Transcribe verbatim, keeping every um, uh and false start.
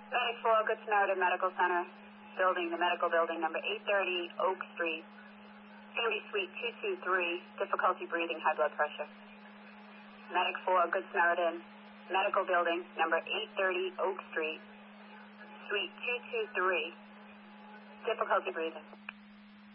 Medic four, Good Samaritan Medical Center, building, the medical building, number eight thirty Oak Street. It's going to be suite two two three, difficulty breathing, high blood pressure. Medic four, Good Samaritan Medical Building, number eight thirty Oak Street, suite two two three, difficulty breathing.